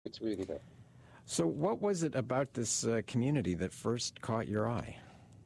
It's really there. So what was it about this community that first caught your eye?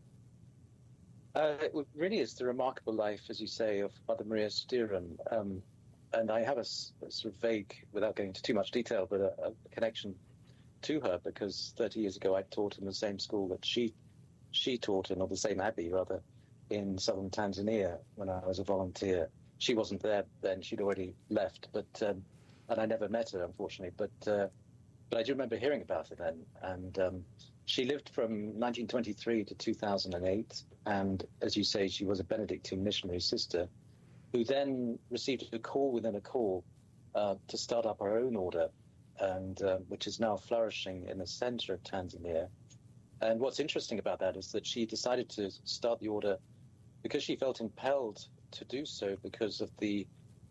It really is the remarkable life, as you say, of Mother Maria Styron. And I have a sort of vague, without going into too much detail, but a connection to her, because 30 years ago I taught in the same school that she taught in, or the same abbey, rather, in southern Tanzania when I was a volunteer. She wasn't there then, she'd already left, but and I never met her, unfortunately, but I do remember hearing about her then. And she lived from 1923 to 2008, and as you say, she was a Benedictine missionary sister who then received a call within a call to start up her own order, and which is now flourishing in the center of Tanzania. And what's interesting about that is that she decided to start the order because she felt impelled to do so because of the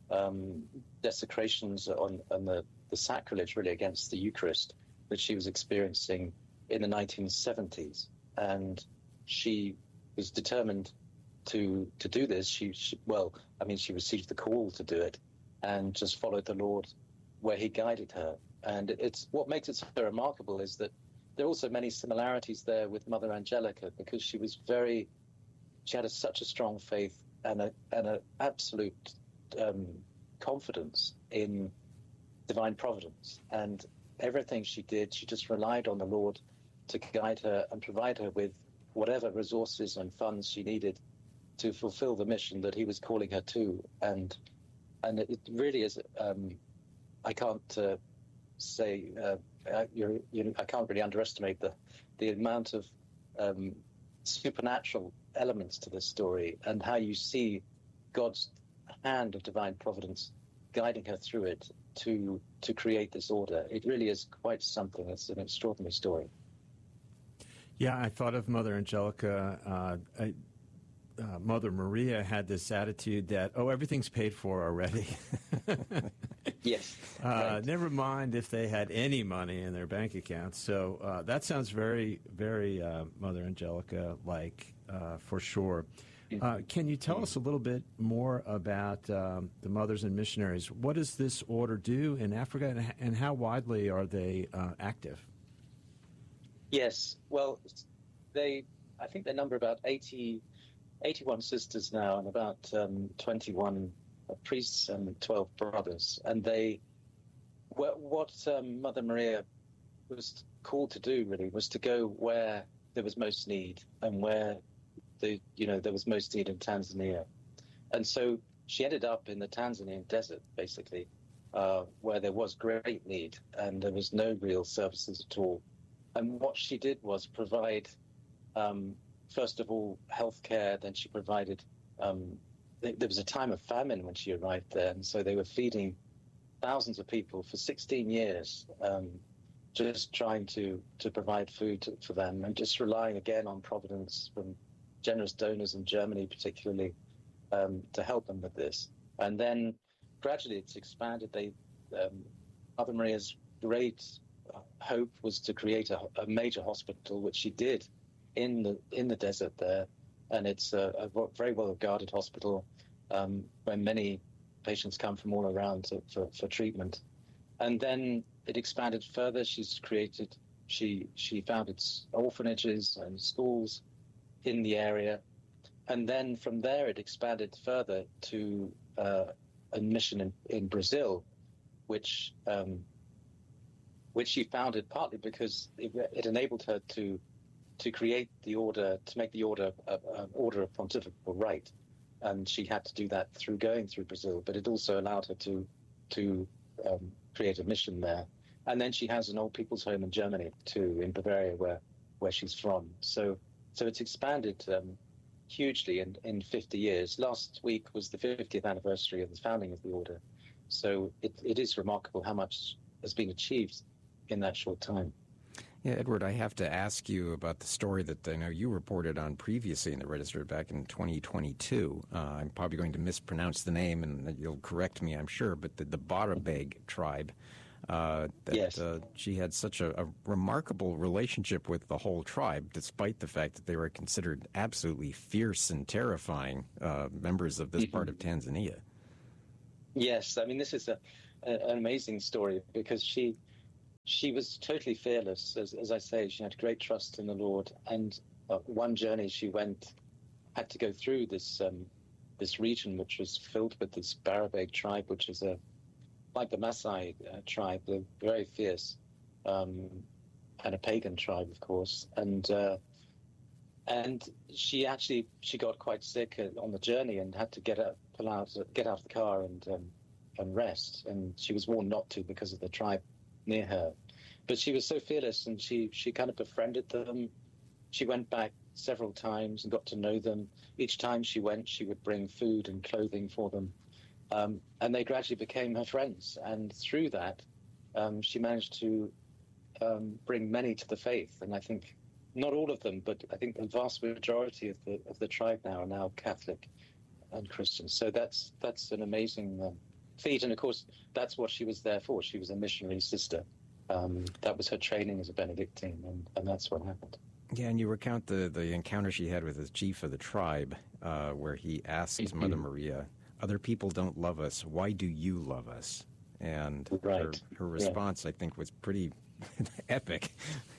desecrations on the sacrilege, really, against the Eucharist that she was experiencing in the 1970s. And she was determined to do this. She received the call to do it and just followed the Lord where he guided her. And it's what makes it so remarkable is that there are also many similarities there with Mother Angelica, because she had such a strong faith and an absolute confidence in divine providence. And everything she did, she just relied on the Lord to guide her and provide her with whatever resources and funds she needed to fulfill the mission that he was calling her to. And it really is, I can't say, I can't really underestimate the amount of supernatural elements to this story, and how you see God's hand of divine providence guiding her through it to create this order. It really is quite something. It's an extraordinary story. Yeah, I thought of Mother Angelica. Mother Maria had this attitude that, everything's paid for already. Yes. Right. Never mind if they had any money in their bank account. So that sounds very, very Mother Angelica-like, for sure. Can you tell us a little bit more about the Mothers and Missionaries? What does this order do in Africa, and how widely are they active? Yes. Well, I think they number about 81 sisters now, and about 21 priests and 12 brothers. And what Mother Maria was called to do, really, was to go where there was most need, and where there was most need in Tanzania. And so she ended up in the Tanzanian desert, basically, where there was great need and there was no real services at all. And what she did was provide, first of all, healthcare. Then she provided, there was a time of famine when she arrived there, and so they were feeding thousands of people for 16 years, just trying to provide food for them, and just relying again on providence from generous donors in Germany particularly, to help them with this. And then gradually it's expanded. Mother Maria's great hope was to create a major hospital, which she did in the desert there, and it's a very well regarded hospital where many patients come from all around for treatment. And then it expanded further. She founded orphanages and schools in the area, and then from there it expanded further to a mission in Brazil, which she founded partly because it enabled her to create the order, to make the order an order of pontifical right, and she had to do that through going through Brazil. But it also allowed her to create a mission there. And then she has an old people's home in Germany too, in Bavaria, where she's from. So it's expanded hugely in 50 years. Last week was the 50th anniversary of the founding of the order. So it is remarkable how much has been achieved in that short time. Yeah, Edward, I have to ask you about the story that I know you reported on previously in the Register back in 2022. I'm probably going to mispronounce the name, and you'll correct me, I'm sure, but the Barabeg tribe. Yes. She had such a remarkable relationship with the whole tribe, despite the fact that they were considered absolutely fierce and terrifying members of this part of Tanzania. Yes, I mean, this is an amazing story, because she she was totally fearless. As I say, she had great trust in the Lord. And one journey she had to go through this region, which was filled with this Barabeg tribe, which is like the Maasai tribe. They're very fierce, and a pagan tribe, of course. And she got quite sick on the journey and had to get out of the car and rest. And she was warned not to because of the tribe near her. But she was so fearless, and she kind of befriended them. She went back several times and got to know them. Each time she went, she would bring food and clothing for them. And they gradually became her friends. And through that, she managed to bring many to the faith. And I think not all of them, but I think the vast majority of the tribe now are now Catholic and Christian. So that's an amazing feat. And of course, that's what she was there for. She was a missionary sister. That was her training as a Benedictine, and that's what happened. Yeah, and you recount the encounter she had with the chief of the tribe, where he asked Mother Maria, "Other people don't love us. Why do you love us?" And her response, I think, was pretty epic.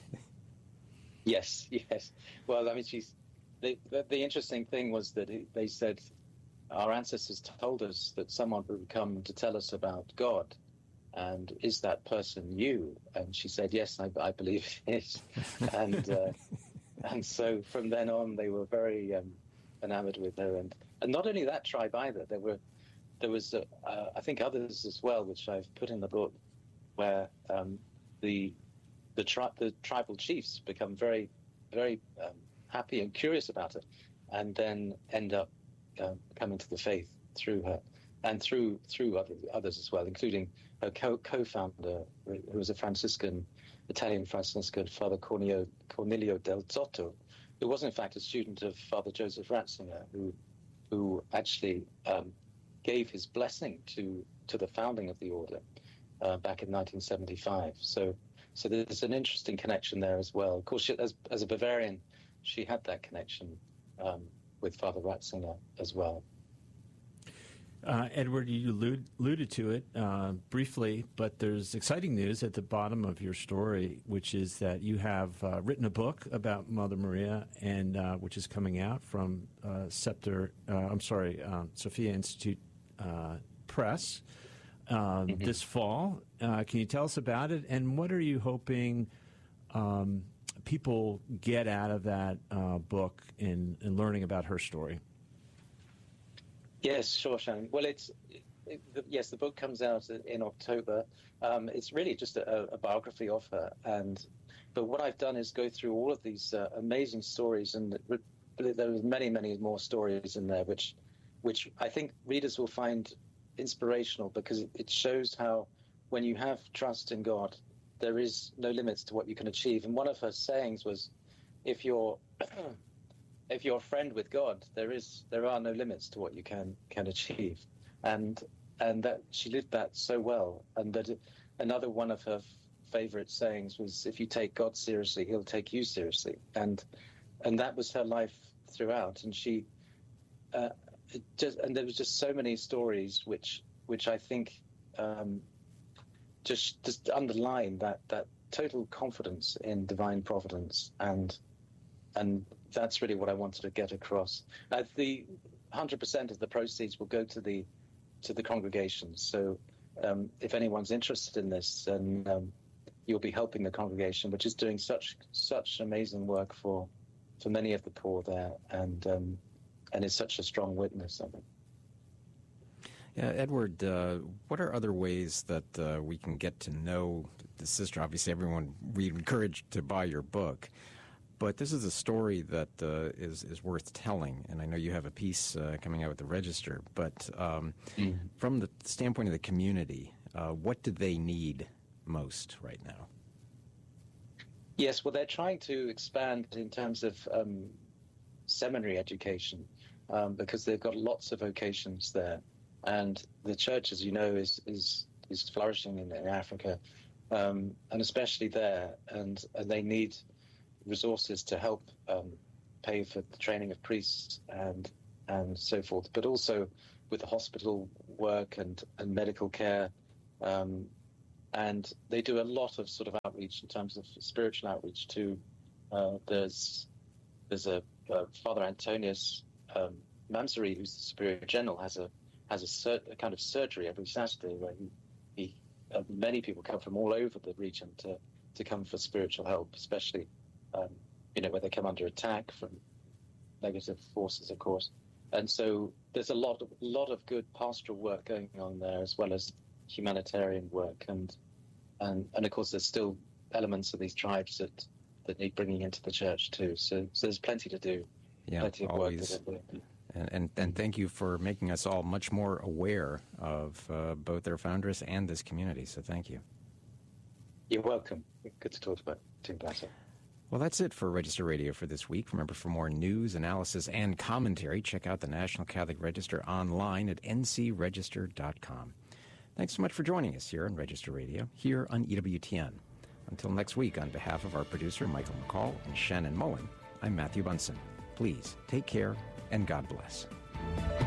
Yes. Well, I mean, the interesting thing was that they said, our ancestors told us that someone would come to tell us about God. And is that person you? And she said, yes, I believe it is. And so from then on, they were very enamored with her. And not only that tribe either. There was I think others as well, which I've put in the book, where the tribal chiefs become very, very happy and curious about it, and then end up coming to the faith through her, and through others as well, including her co-founder, who was a Italian Franciscan, Father Cornelio del Zotto, who was in fact a student of Father Joseph Ratzinger, who actually gave his blessing to the founding of the order back in 1975. So there's an interesting connection there as well. Of course, as a Bavarian, she had that connection with Father Ratzinger as well. Edward, you alluded to it briefly, but there's exciting news at the bottom of your story, which is that you have written a book about Mother Maria, and which is coming out from Sophia Institute Press this fall. Can you tell us about it, and what are you hoping people get out of that book in learning about her story? Yes, sure, Shannon. Well, the book comes out in October. It's really just a biography of her, but what I've done is go through all of these amazing stories, and there are many, many more stories in there, which I think readers will find inspirational, because it shows how when you have trust in God, there is no limits to what you can achieve. And one of her sayings was, if you're a friend with God, there are no limits to what you can achieve, and that she lived that so well. And that another one of her favorite sayings was, if you take God seriously, he'll take you seriously. And that was her life throughout. And she and there was just so many stories which I think just underline that total confidence in divine providence, and that's really what I wanted to get across. The 100% of the proceeds will go to the congregations. So if anyone's interested in this, then you'll be helping the congregation, which is doing such amazing work for many of the poor there, and is such a strong witness of it. Yeah, Edward, what are other ways that we can get to know the sister? Obviously, we encourage to buy your book, but this is a story that is worth telling, and I know you have a piece coming out with the Register. But from the standpoint of the community, what do they need most right now? Yes, well, they're trying to expand in terms of seminary education, because they've got lots of vocations there. And the church, as you know, is flourishing in Africa, and especially there. And they need resources to help pay for the training of priests and so forth, but also with the hospital work and medical care. and they do a lot of sort of outreach in terms of spiritual outreach too. There's a Father Antonius Mamsari, who's the Superior General, has a kind of surgery every Saturday where he many people come from all over the region to come for spiritual help, especially where they come under attack from negative forces, of course. And so there's a lot of good pastoral work going on there, as well as humanitarian work, and of course there's still elements of these tribes that need bringing into the church too. So there's plenty to do. Yeah, plenty of always. Work and thank you for making us all much more aware of both their foundress and this community. So thank you. You're welcome. Good to talk about Tim Blatter. Well, that's it for Register Radio for this week. Remember, for more news, analysis, and commentary, check out the National Catholic Register online at ncregister.com. Thanks so much for joining us here on Register Radio, here on EWTN. Until next week, on behalf of our producer, Michael McCall, and Shannon Mullen, I'm Matthew Bunson. Please take care, and God bless.